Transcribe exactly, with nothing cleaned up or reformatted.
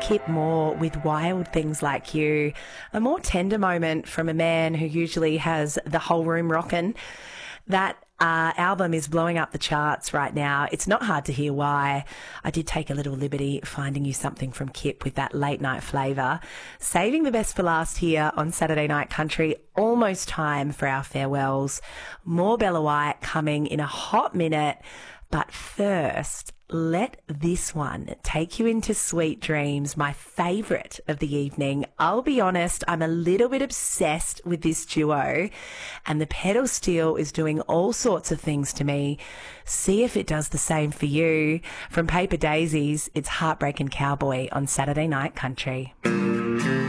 Kip Moore with Wild Things Like You. A more tender moment from a man who usually has the whole room rocking. That uh, album is blowing up the charts right now. It's not hard to hear why. I did take a little liberty finding you something from Kip with that late night flavour. Saving the best for last here on Saturday Night Country. Almost time for our farewells. More Bella White coming in a hot minute. But first, let this one take you into Sweet Dreams, my favourite of the evening. I'll be honest, I'm a little bit obsessed with this duo, and the pedal steel is doing all sorts of things to me. See if it does the same for you. From Paper Daisies, it's Heartbreaking Cowboy on Saturday Night Country.